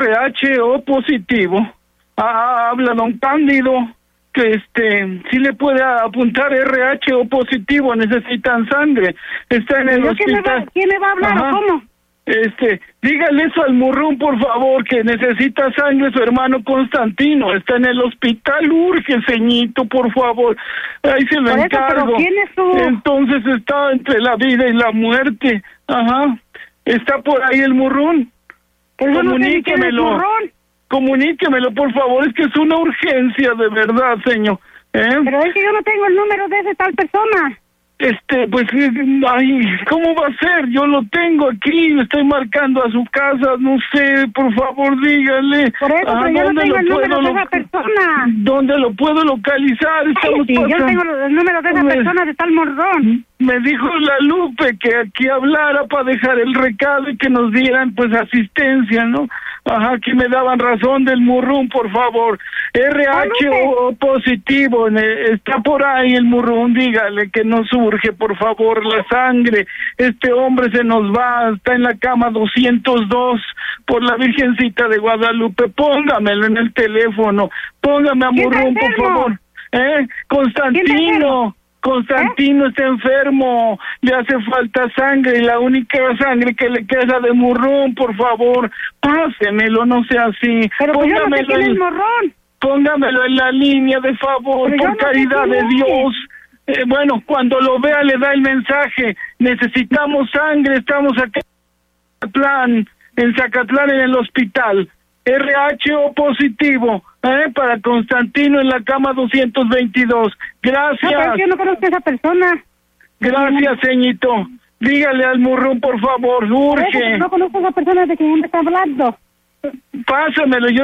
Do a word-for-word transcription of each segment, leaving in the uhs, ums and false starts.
R H O positivo. Ah, habla don Cándido, que este, sí le puede apuntar R H O positivo, necesitan sangre. Está en el hospital. ¿Quién le va, quién le va a hablar? Ajá. ¿O cómo? Este, dígale eso al Murrún, por favor, que necesita sangre su hermano Constantino. Está en el hospital, urge, ceñito, por favor. Ahí se lo Por eso, encargo. ¿pero quién es tú? Entonces está entre la vida y la muerte. Ajá. Está por ahí el Murrún. Pues yo no sé ni quién es Comuníquemelo. Murrún. Comuníquemelo, por favor, es que es una urgencia, de verdad, señor. ¿Eh? Pero es que yo no tengo el número de esa tal persona. Este, pues, ay, ¿cómo va a ser? Yo lo tengo aquí, le estoy marcando a su casa, no sé, por favor, dígale. Por eso, Ah, pero yo no ¿dónde tengo lo el número puedo de esa loca- persona. ¿Dónde lo puedo localizar? Estamos Sí, yo pasando- tengo el número de esa Pues, persona de tal Morrón. Me dijo la Lupe que aquí hablara para dejar el recado y que nos dieran, pues, asistencia, ¿no? Ajá, que me daban razón del Murrún, por favor. R H O positivo, ne- está por ahí el Murrún, dígale que nos surge, por favor, la sangre. Este hombre se nos va, está en la cama doscientos dos por la Virgencita de Guadalupe. Póngamelo en el teléfono, póngame a ¿Quién está Murrún, por enfermo? favor. ¿Eh? Constantino. Constantino ¿Eh? está enfermo, le hace falta sangre y la única sangre que le queda de Murrún, por favor, pásemelo, no sea así. Pero pues yo no sé quién en, es Morrón. Póngamelo en la línea, de favor, Pero por no caridad de Dios. Eh, bueno, cuando lo vea le da el mensaje, necesitamos sangre, estamos acá en Zacatlán, en Zacatlán en el hospital. R H O positivo, ¿eh? Para Constantino en la cama doscientos veintidós. Gracias. No, pero yo no conozco a esa persona. Gracias, ceñito. Dígale al Murrún, por favor, urge. Pero no conozco a esa persona de quien me está hablando. Pásamelo, yo...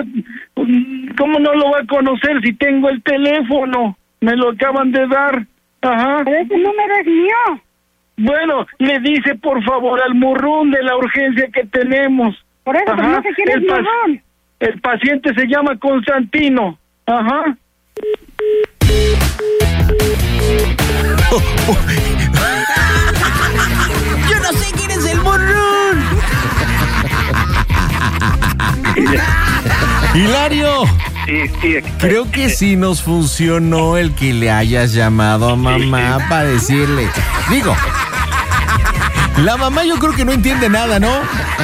¿Cómo no lo va a conocer si tengo el teléfono? Me lo acaban de dar. Ajá. Pero ese número es mío. Bueno, le dice, por favor, al Murrún de la urgencia que tenemos. Por eso, pero no sé quién es Morrón. El paciente se llama Constantino. Ajá. Oh, oh. Yo no sé quién es el Murrún. Hilario. Sí, sí. Creo que sí nos funcionó el que le hayas llamado a mamá para decirle. Digo, la mamá yo creo que no entiende nada, ¿no?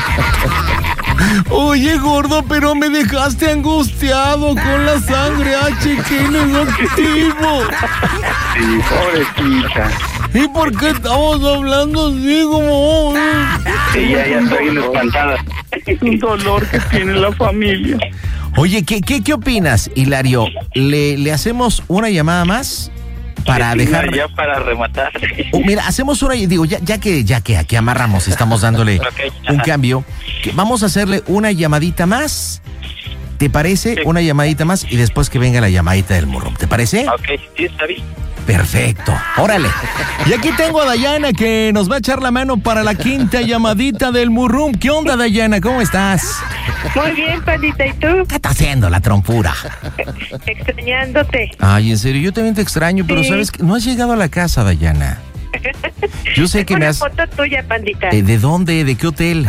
Oye, gordo, pero me dejaste angustiado con la sangre H que negativo. Sí, pobrecita. ¿Y por qué estamos hablando así como? Sí, ya, ya estoy bien espantada. Es un dolor que tiene la familia. Oye, ¿qué, qué, qué opinas, Hilario? ¿Le, ¿Le hacemos una llamada más? Para sí, dejar... Ya para rematar. Oh, mira, hacemos una... Digo, ya, ya que ya que aquí amarramos, estamos dándole okay, un cambio. Vamos a hacerle una llamadita más. ¿Te parece? Sí. Una llamadita más y después que venga la llamadita del Murrún. ¿Te parece? Ok, sí, está bien. Perfecto. Órale. Y aquí tengo a Dayana que nos va a echar la mano para la quinta llamadita del Murrún. ¿Qué onda, Dayana? ¿Cómo estás? Muy bien, pandita. ¿Y tú? ¿Qué está haciendo la trompura? Extrañándote. Ay, en serio, yo también te extraño, pero sí. ¿Sabes qué? No has llegado a la casa, Dayana. Yo sé que una me has... foto tuya, pandita. Eh, ¿De dónde? ¿De qué hotel?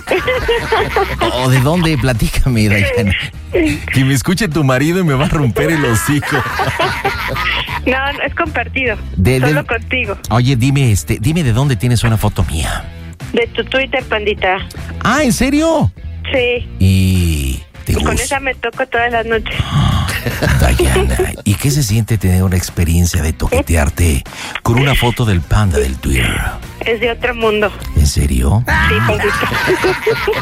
¿O de dónde? Platícame, Dayana. Que me escuche tu marido y me va a romper el hocico. No, no, es compartido. De, Solo de... contigo. Oye, dime, este, dime de dónde tienes una foto mía. De tu Twitter, pandita. Ah, ¿en serio? Sí. Y... ¿te Con gusta? esa me toco todas las noches. Dayana, ¿y qué se siente tener una experiencia de toquetearte con una foto del panda del Twitter? Es de otro mundo. ¿En serio? Sí, pandita.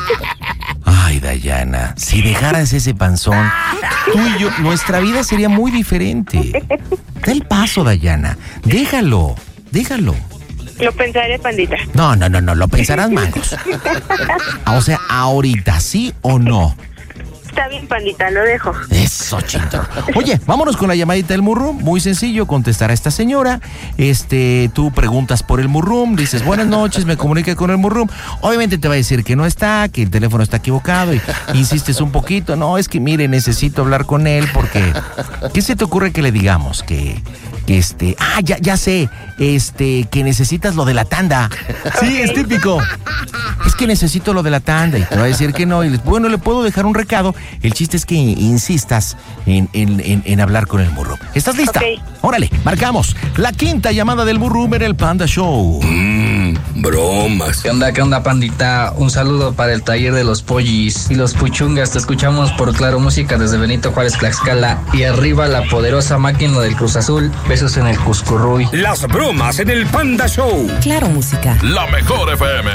Ay, Dayana, si dejaras ese panzón, tú y yo, nuestra vida sería muy diferente. Da el paso, Dayana. Déjalo, déjalo. Lo pensaré, pandita. No, no, no, no, lo pensarás, mangos. O sea, ahorita, ¿sí o no? Está bien, pandita, lo dejo. Eso, chinto. Oye, vámonos con la llamadita del Murrún. Muy sencillo, contestar a esta señora. Este, tú preguntas por el Murrún, dices buenas noches, me comuniqué con el Murrún. Obviamente te va a decir que no está, que el teléfono está equivocado y insistes un poquito. No, es que mire, necesito hablar con él porque... ¿Qué se te ocurre que le digamos? Que, este, ah, ya, ya sé, este, que necesitas lo de la tanda. Sí, es típico. Es que necesito lo de la tanda y te va a decir que no. Y les, bueno, le puedo dejar un recado. El chiste es que insistas en, en, en, en hablar con el Murrum. ¿Estás lista? Okay. Órale, marcamos. La quinta llamada del Murrum en el Panda Show. Mmm, bromas. ¿Qué onda, qué onda, pandita? Un saludo para el taller de los pollis y los puchungas. Te escuchamos por Claro Música desde Benito Juárez, Tlaxcala. Y arriba la poderosa máquina del Cruz Azul. Besos en el Cuscurruy. Las bromas en el Panda Show. Claro Música. La mejor F M.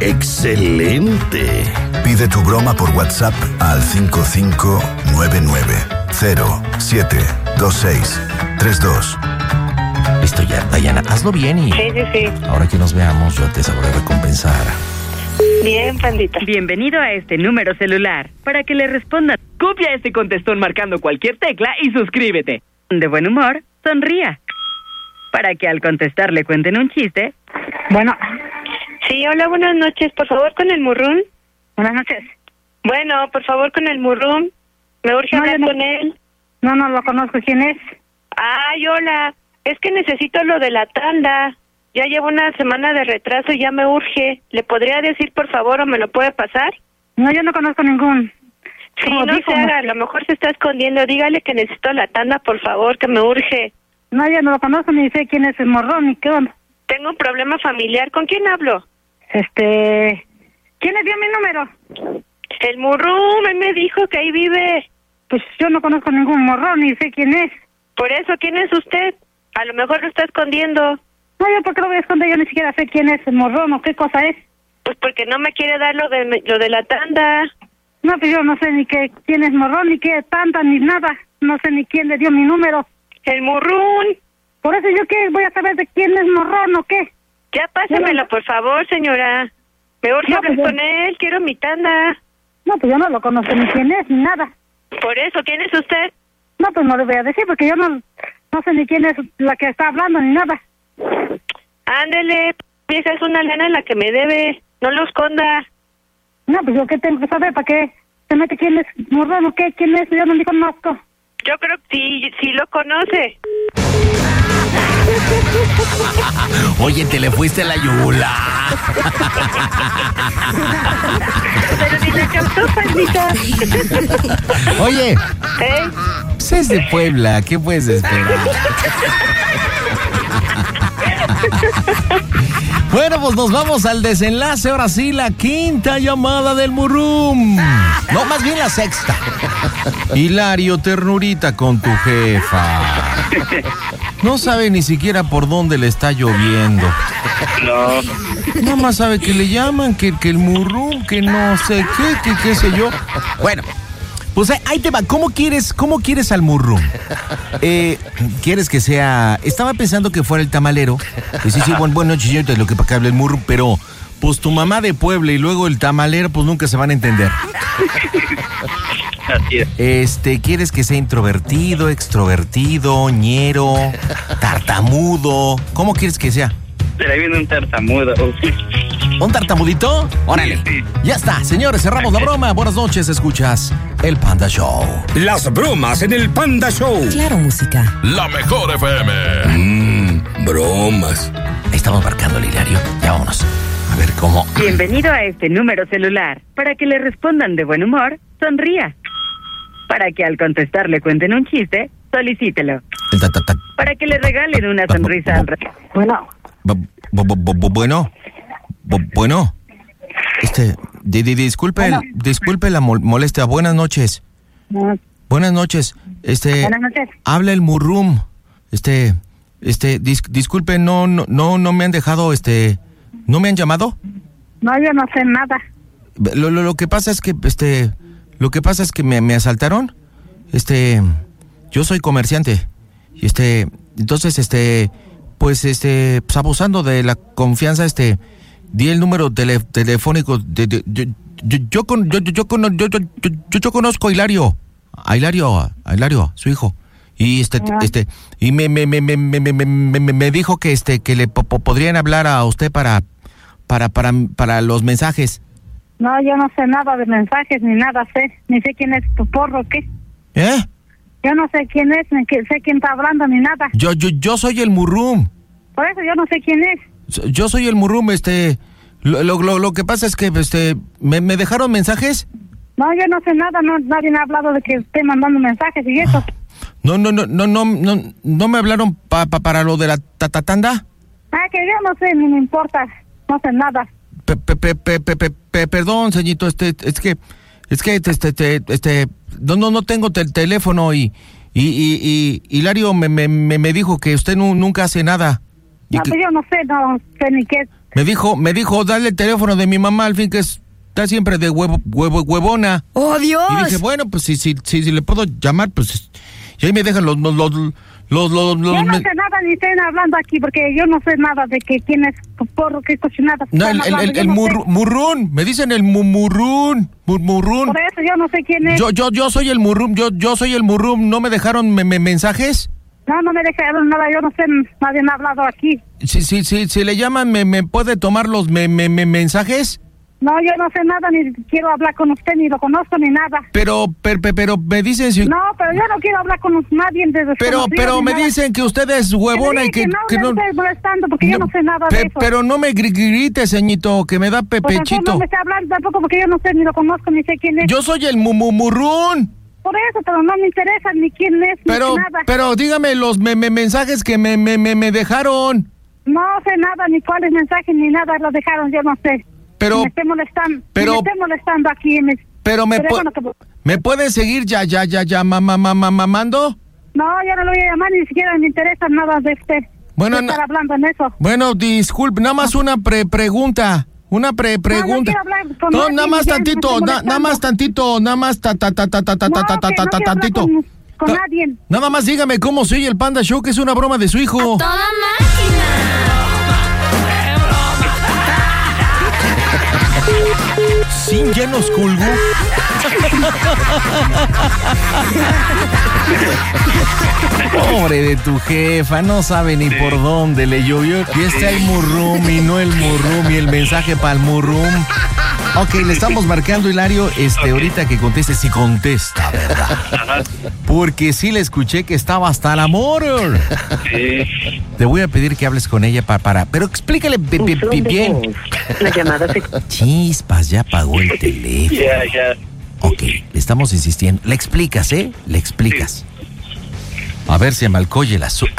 Excelente. Pide tu broma por WhatsApp al cinco cinco nueve nueve cero siete dos seis tres dos. Listo ya, Dayana, hazlo bien y... Sí, sí, sí. Ahora que nos veamos, yo te sabré recompensar. Bien, pandita. Bienvenido a este número celular. Para que le respondan, copia este contestón marcando cualquier tecla y suscríbete. De buen humor, sonría. Para que al contestar le cuenten un chiste. Bueno, Sí, hola, buenas noches. Por favor, con el Murrum. buenas noches. Bueno, por favor, con el Murrum. Me urge No, hablar yo no- con él. No, no lo conozco. ¿Quién es? Ay, hola. Es que necesito lo de la tanda. Ya llevo una semana de retraso y ya me urge. ¿Le podría decir, por favor, o me lo puede pasar? No, yo no conozco ningún. Sí, Como no dijo, se haga. ma- A lo mejor se está escondiendo. Dígale que necesito la tanda, por favor, que me urge. No, yo no lo conozco ni sé quién es el morrón ni qué onda. Tengo un problema familiar. ¿Con quién hablo? Este... ¿Quién le dio mi número? El Murrum. Él me dijo que ahí vive. Pues yo no conozco ningún morrón ni sé quién es. Por eso, ¿quién es usted? A lo mejor lo está escondiendo. No, yo por qué lo voy a esconder, yo ni siquiera sé quién es el morrón o qué cosa es. Pues porque no me quiere dar lo de, lo de la tanda. No, pues yo no sé ni qué, quién es morrón, ni qué tanta, ni nada. No sé ni quién le dio mi número. El Murrum. Por eso yo qué, voy a saber de quién es morrón o qué. Ya pásemelo, por favor, señora. Me urge No, hablar pues, con él. Quiero mi tanda. No, pues yo no lo conozco ni quién es, ni nada. Por eso, ¿quién es usted? No, pues no le voy a decir porque yo no, no sé ni quién es la que está hablando ni nada. Ándele, vieja, es una lana la que me debe. No lo esconda. No, pues yo qué tengo que saber, ¿para qué se mete quién es morrón o qué? ¿Quién es? Yo no le conozco. Yo creo que sí, sí lo conoce. Oye, te le fuiste a la yugular. Pero ni la captó, pandita. Oye, ¿Eh? pues es de Puebla, ¿qué puedes esperar? Bueno, pues nos vamos al desenlace. Ahora sí, la quinta llamada del Murrum. No, más bien la sexta. Hilario, ternurita con tu jefa. No sabe ni siquiera por dónde le está lloviendo. No. Nada más sabe que le llaman, que, que el Murrum, que no sé qué, que qué sé yo. Bueno, pues ahí te va. ¿Cómo quieres, cómo quieres al Murrum? Eh, ¿Quieres que sea...? Estaba pensando que fuera el tamalero. Y sí, sí, bueno, bueno, señorita, lo que para que hable el Murrum, pero... Pues tu mamá de Puebla y luego el tamalero, pues nunca se van a entender. Así es. Este, ¿quieres que sea introvertido, extrovertido, ñero, tartamudo? ¿Cómo quieres que sea? Se le viene un tartamudo. ¿Un tartamudito? Órale. Sí, sí. Ya está, señores, cerramos la broma. Buenas noches, escuchas El Panda Show. Las bromas en el Panda Show. Claro Música. La mejor F M. Mmm, bromas. Ahí estamos marcando el Hilario. Ya vámonos. A ver cómo... Bienvenido a este número celular. Para que le respondan de buen humor, sonría. Para que al contestar le cuenten un chiste, solicítelo. El ta, ta, ta. Para que le regalen una sonrisa al re- Bueno, Bu- bu- bu- bu- bu- Bueno, Bu- bueno, este, di- di- disculpe, el- disculpe la mol- molestia. Buenas noches, no, buenas noches. Este, buenas noches. habla el Murrum. Este, este, dis- disculpe, no, no, no, no me han dejado, este, ¿no me han llamado? No, yo no sé nada. Lo, lo, lo que pasa es que, este, lo que pasa es que me, me asaltaron. Este, yo soy comerciante y este, entonces, este, pues, este, pues abusando de la confianza, este, di el número tele, telefónico de, de- yo, yo, yo, con- yo, yo, yo, cono- yo, yo, yo, yo- yo conozco a Hilario, a Hilario, a Hilario, su hijo, y este, Ah. este, y me, me, me, me, me, me, me, me- me dijo que este, que le po- po- podrían hablar a usted para, para, para, para los mensajes. No, yo no sé nada de mensajes ni nada sé. Ni sé quién es tu porro o qué. ¿Eh? Yo no sé quién es, ni que, sé quién está hablando, ni nada. Yo, yo, yo soy el Murrum. Por eso yo no sé quién es. Yo soy el Murrum, este... Lo, lo, lo, lo que pasa es que, este... ¿me, me dejaron mensajes? No, yo no sé nada, no, nadie me ha hablado de que esté mandando mensajes y eso. No, no, no, no, no, no, no me hablaron pa, pa, para lo de la tatatanda. Ah, que yo no sé, ni me importa, no sé nada. Pe, pe, pe, pe, pe, pe, pe, perdón, señorito, este, es que, es que, este, este, este, no, no, no tengo tel- teléfono y, y, y, y Hilario me, me, me, me dijo que usted nu, nunca hace nada. Y No, que, pues yo no sé, no sé ni qué. me dijo, me dijo, dale el teléfono de mi mamá, al fin que es, está siempre de huevo, huevo, huevona. ¡Oh, Dios! Y dije, bueno, pues si, si, si, si le puedo llamar, pues, y ahí me dejan los, los, los, los, los, los Yo no me- sé nada, ni estén hablando aquí, porque yo no sé nada de que quién es, por qué cochinadas No, están el, el, hablando, el, yo el no murru- sé. murrún, me dicen el mu- murrún, mur- murrún. Por eso yo no sé quién es. Yo, yo, yo soy el murrum, yo, yo soy el murrum, ¿no me dejaron me- me- mensajes? No, no me dejaron nada, yo no sé, nadie me ha hablado aquí. Si, si, si, si le llaman, ¿me, me puede tomar los me, me, me- mensajes? No, yo no sé nada, ni quiero hablar con usted, ni lo conozco, ni nada. Pero, pero, pero me dicen si... No, pero yo no quiero hablar con nadie de Pero, pero me dicen que usted es huevona y que, que no que me no... estés molestando, porque yo no sé nada Pe- de eso. pero no me gri- grite, ceñito, que me da Pues entonces pepechito. no me está hablando tampoco, porque yo no sé, ni lo conozco, ni sé quién es. Yo soy el mu- mu- murrún. Por eso, pero no me interesa ni quién es, Pero, ni nada. pero dígame los me, me- mensajes que me, me, me, me dejaron. No sé nada, ni cuáles mensajes, ni nada, lo dejaron, yo no sé. Pero- Me esté molestando, pero- me esté molestando aquí en el Pero me, pu- teléfono que- ¿me puede seguir ya, ya, ya, ya, mamá, mamá, mamando? No, yo no lo voy a llamar, ni siquiera me interesa nada de usted. Bueno, de estar na- hablando en eso. Bueno, disculpe, nada más una pre pregunta. Una pre pregunta. quiero hablar con No, nadie, nada más ya me tantito, estoy na- nada molestando. más tantito, nada más ta ta ta ta ta ta No, ta ta que ta no ta quiero hablar tantito. con, con No, nadie. Nada más dígame cómo soy el Panda Show, que es una broma de su hijo. ¡Toda máquina! Sin ya nos colgó. Pobre de tu jefa, no sabe ni por dónde le llovió. Y está el murrum y no el murrum y el mensaje para el murrum. Ok, le estamos marcando, Hilario, este, ahorita que conteste, si contesta, ¿verdad? Porque sí le escuché que estaba hasta el amor. Sí. Te voy a pedir que hables con ella para, para pero explícale bi- bi- bi- bien. La llamada se... Chispas, ya apagó el teléfono. Ya, ya. Ok, le estamos insistiendo. Le explicas, ¿eh? Le explicas. A ver si Amalcoye la su...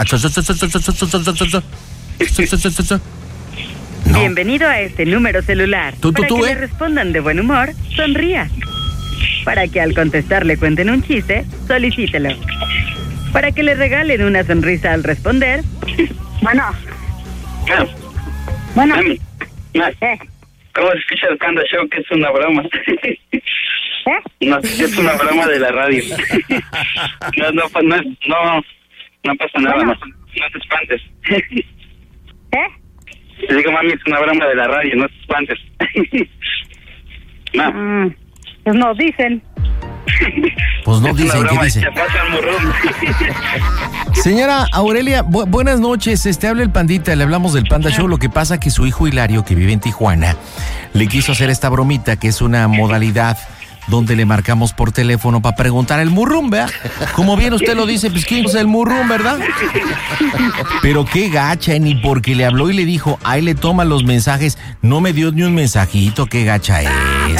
No. Bienvenido a este número celular. Tú, tú, Para tú, que ¿eh? le respondan de buen humor, sonría. Para que al contestar le cuenten un chiste, solicítelo. Para que le regalen una sonrisa al responder, Bueno, Ah, bueno, mami, ma, eh, ¿cómo se escucha el Panda Show? Que es una broma. ¿eh? No, es una broma de la radio. No, no, pa- no, es- no, no pasa nada, Bueno. no, no te espantes. ¿Eh? Te digo, mami, es una broma de la radio, no te espantes. Ma, Mm, pues no dicen. Pues no es dicen, una ¿qué broma, dicen? te pasa el morrón. Señora Aurelia, bu- buenas noches. Este habla el Pandita, le hablamos del Panda Show. Lo que pasa que su hijo Hilario, que vive en Tijuana, le quiso hacer esta bromita, que es una modalidad donde le marcamos por teléfono para preguntar el murrum, ¿verdad? Como bien usted lo dice, pues quién es el murrum, ¿verdad? Pero qué gacha, ni porque le habló y le dijo, ahí le toma los mensajes, no me dio ni un mensajito, qué gacha es.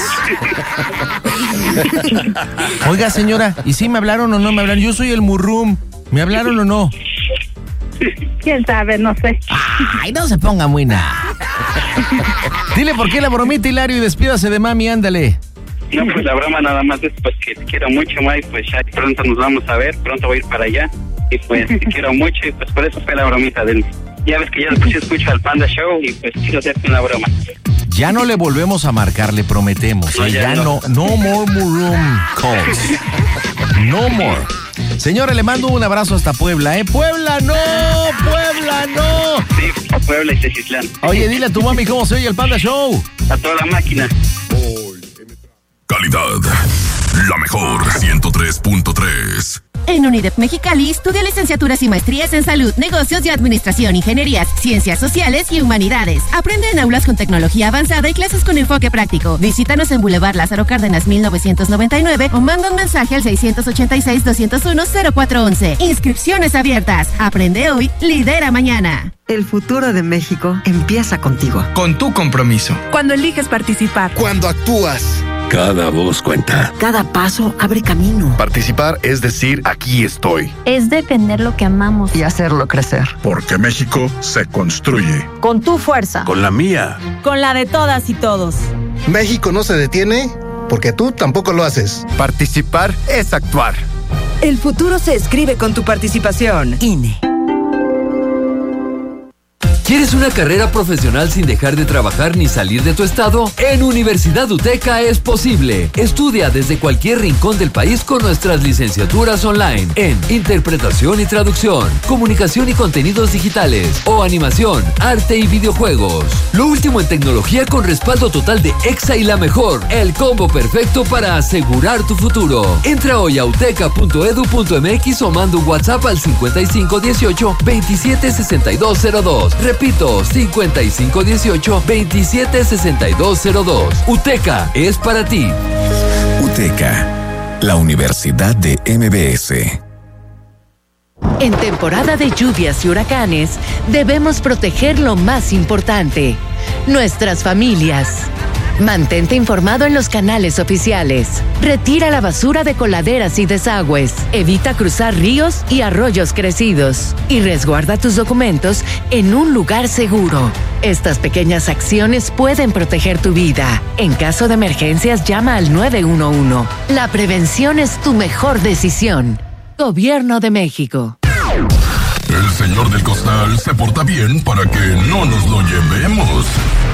Oiga, señora, ¿y si me hablaron o no me hablaron? Yo soy el murrum, ¿me hablaron o no? ¿Quién sabe? No sé. Ay, no se ponga muy nada. Dile por qué la bromita, Hilario, y despídase de mami, ándale. No, pues la broma nada más es pues que te quiero mucho, ma, y pues ya pronto nos vamos a ver, pronto voy a ir para allá. Y pues te quiero mucho y pues por eso fue la bromita del... Ya ves que ya después escucho al Panda Show y pues quiero hacerte una broma. Ya no le volvemos a marcar, le prometemos. No, ¿eh? ya Ya no, no. no more Murrum calls. No more. Señora, le mando un abrazo hasta Puebla, ¿eh? ¡Puebla, no! ¡Puebla, no! Sí, Puebla y Tezislán. Oye, dile a tu mami cómo se oye el Panda Show. A toda la máquina. Calidad. La mejor ciento tres punto tres. En UNIDEP Mexicali estudia licenciaturas y maestrías en salud, negocios y administración, ingenierías, ciencias sociales y humanidades. Aprende en aulas con tecnología avanzada y clases con enfoque práctico. Visítanos en Boulevard Lázaro Cárdenas mil novecientos noventa y nueve o manda un mensaje al seiscientos ochenta y seis, doscientos uno, cero cuatro once. Inscripciones abiertas. Aprende hoy, lidera mañana. El futuro de México empieza contigo. Con tu compromiso. Cuando eliges participar. Cuando actúas. Cada voz cuenta. Cada paso abre camino. Participar es decir, aquí estoy. Es defender lo que amamos. Y hacerlo crecer. Porque México se construye. Con tu fuerza. Con la mía. Con la de todas y todos. México no se detiene porque tú tampoco lo haces. Participar es actuar. El futuro se escribe con tu participación. I N E. ¿Quieres una carrera profesional sin dejar de trabajar ni salir de tu estado? En Universidad UTECA es posible. Estudia desde cualquier rincón del país con nuestras licenciaturas online en Interpretación y Traducción, Comunicación y Contenidos Digitales o Animación, Arte y Videojuegos. Lo último en tecnología con respaldo total de EXA y la mejor. El combo perfecto para asegurar tu futuro. Entra hoy a uteca punto edu punto m x o manda un WhatsApp al cincuenta y cinco dieciocho, veintisiete sesenta y dos cero dos. Repito, cincuenta y cinco dieciocho, veintisiete sesenta y dos cero dos. UTECA es para ti. UTECA, la Universidad de M B S. En temporada de lluvias y huracanes, debemos proteger lo más importante, nuestras familias. Mantente informado en los canales oficiales. Retira la basura de coladeras y desagües. Evita cruzar ríos y arroyos crecidos. Y resguarda tus documentos en un lugar seguro. Estas pequeñas acciones pueden proteger tu vida. En caso de emergencias, llama al nueve uno uno. La prevención es tu mejor decisión. Gobierno de México. El señor del costal se porta bien para que no nos lo llevemos.